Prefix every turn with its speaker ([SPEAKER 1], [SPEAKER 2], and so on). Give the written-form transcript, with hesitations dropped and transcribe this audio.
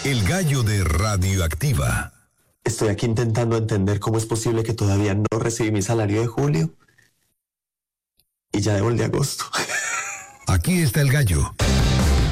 [SPEAKER 1] El gallo de Radioactiva.
[SPEAKER 2] Estoy aquí intentando entender cómo es posible que todavía no recibí mi salario de julio y ya debo el de agosto.
[SPEAKER 1] Aquí está el gallo